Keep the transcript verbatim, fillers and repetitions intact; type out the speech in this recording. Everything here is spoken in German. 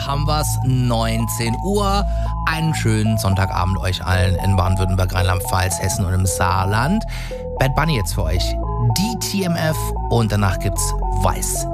haben wir's, neunzehn Uhr. Einen schönen Sonntagabend euch allen in Baden-Württemberg, Rheinland-Pfalz, Hessen und im Saarland. Bad Bunny jetzt für euch. Die T M F und danach gibt's Weiß